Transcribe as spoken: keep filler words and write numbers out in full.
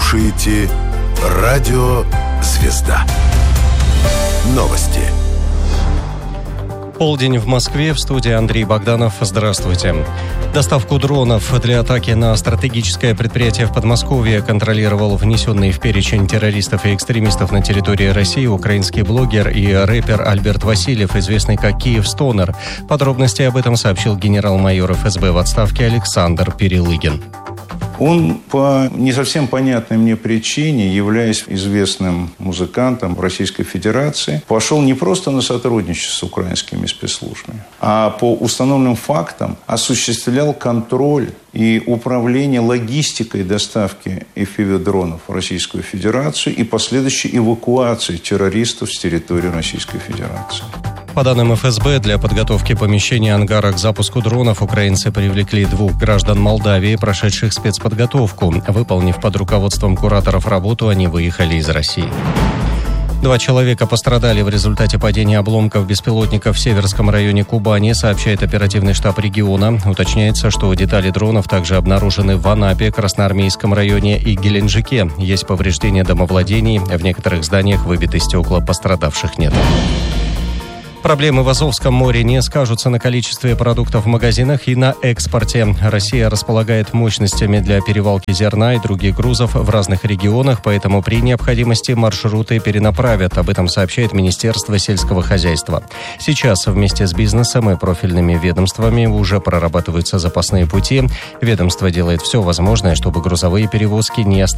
слушаете «Радио Звезда». Новости. Полдень в Москве, в студии Андрей Богданов. Здравствуйте. Доставку дронов для атаки на стратегическое предприятие в Подмосковье контролировал внесенный в перечень террористов и экстремистов на территории России украинский блогер и рэпер Альберт Васильев, известный как Киевстонер. Подробности об этом сообщил генерал-майор эф эс бэ в отставке Александр Перелыгин. Он по не совсем понятной мне причине, являясь известным музыкантом в Российской Федерации, пошел не просто на сотрудничество с украинскими спецслужбами, а по установленным фактам осуществлял контроль и управление логистикой доставки эф пи ви-дронов в Российскую Федерацию и последующей эвакуации террористов с территории Российской Федерации. По данным эф эс бэ, для подготовки помещения ангара к запуску дронов украинцы привлекли двух граждан Молдавии, прошедших спецподготовку. Выполнив под руководством кураторов работу, они выехали из России. Два человека пострадали в результате падения обломков беспилотников в Северском районе Кубани, сообщает оперативный штаб региона. Уточняется, что детали дронов также обнаружены в Анапе, Красноармейском районе и Геленджике. Есть повреждения домовладений, в некоторых зданиях выбиты стекла, пострадавших нет. Проблемы в Азовском море не скажутся на количестве продуктов в магазинах и на экспорте. Россия располагает мощностями для перевалки зерна и других грузов в разных регионах, поэтому при необходимости маршруты перенаправят. Об этом сообщает Министерство сельского хозяйства. Сейчас вместе с бизнесом и профильными ведомствами уже прорабатываются запасные пути. Ведомство делает все возможное, чтобы грузовые перевозки не остановились.